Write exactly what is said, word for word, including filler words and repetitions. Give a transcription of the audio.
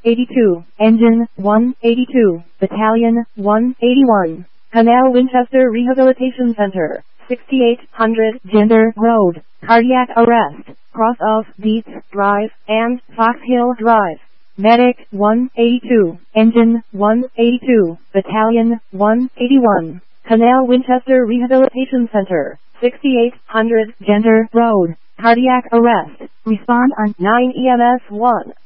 eighty-two, Engine one eighty-two, Battalion one eighty-one, Canal Winchester Rehabilitation Center, sixty-eight hundred Gender Road, Cardiac Arrest, cross of Dietz Drive and Fox Hill Drive. Medic one eighty-two, Engine one eighty-two, Battalion one eighty-one, Canal Winchester Rehabilitation Center, sixty-eight hundred Gender Road, Cardiac Arrest. Respond on nine E M S one.